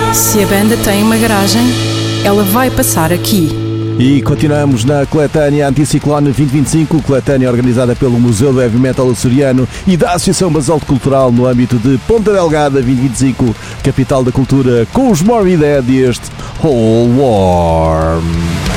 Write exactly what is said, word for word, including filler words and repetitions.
Se a banda tem uma garagem, ela vai passar aqui. E continuamos na coletânea Anticiclone vinte e vinte e cinco, coletânea organizada pelo Museu do Heavy Metal Açoriano e da Associação Basalto Cultural no âmbito de Ponta Delgada vinte e vinte e cinco, capital da cultura, com os Morbid Dead e este Whole Warm.